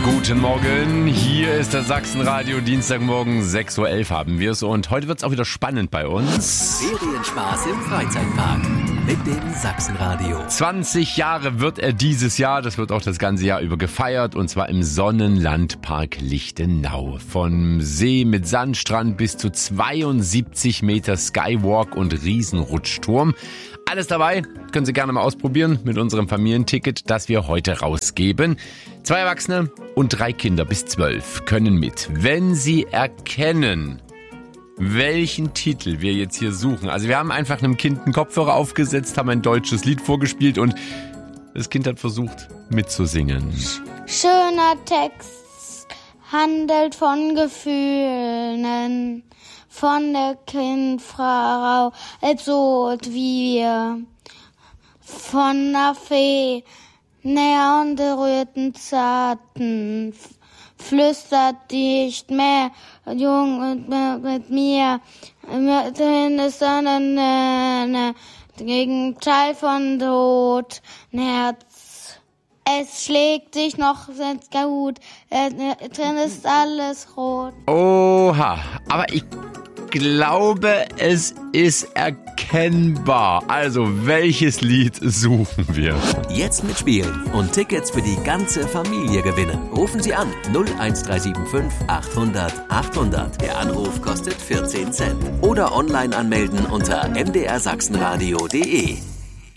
Guten Morgen, hier ist das Sachsenradio, Dienstagmorgen 6.11 Uhr haben wir es und heute wird es auch wieder spannend bei uns. Ferienspaß im Freizeitpark mit dem Sachsenradio. 20 Jahre wird er dieses Jahr, das wird auch das ganze Jahr über gefeiert und zwar im Sonnenlandpark Lichtenau. Vom See mit Sandstrand bis zu 72 Meter Skywalk und Riesenrutschturm. Alles dabei, können Sie gerne mal ausprobieren mit unserem Familienticket, das wir heute rausgeben. 2 Erwachsene und 3 Kinder bis 12 können mit, wenn sie erkennen, welchen Titel wir jetzt hier suchen. Also wir haben einfach einem Kind einen Kopfhörer aufgesetzt, haben ein deutsches Lied vorgespielt und das Kind hat versucht mitzusingen. Schöner Text handelt von Gefühlen, von der Kindfrau, so wie wir, von der Fee, näher und berührten zarten, flüstert nicht mehr, jung mit mir, ist ein Gegenteil von Tod, Herz. Es schlägt sich noch ganz gut, drin ist alles rot. Oha, aber ich glaube, es ist erkennbar. Also, welches Lied suchen wir? Jetzt mitspielen und Tickets für die ganze Familie gewinnen. Rufen Sie an 01375 800 800. Der Anruf kostet 14 Cent. Oder online anmelden unter mdrsachsenradio.de.